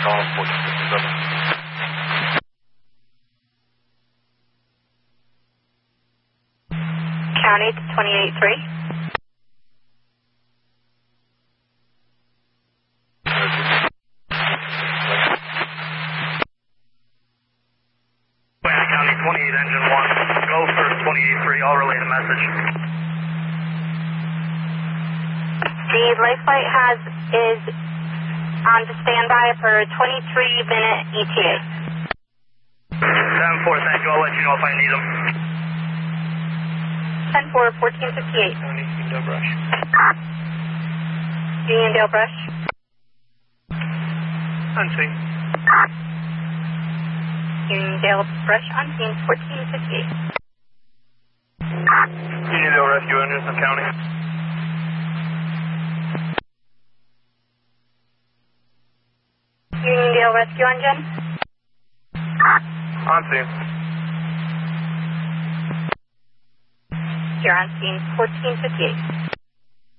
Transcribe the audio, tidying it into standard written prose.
call 1457. County to 28-3. County 28 engine 1, go for 28-3, I'll relay the message. The life flight is on to standby for a 23-minute ETA. 10-4, thank you, I'll let you know if I need them. 10-4, 1458. Uniondale Brush. Uniondale Brush. Unseen. Uniondale Brush on scene 1458. Uniondale Rescue Engine, some county. Uniondale Rescue Engine. On scene. You're on scene 1458.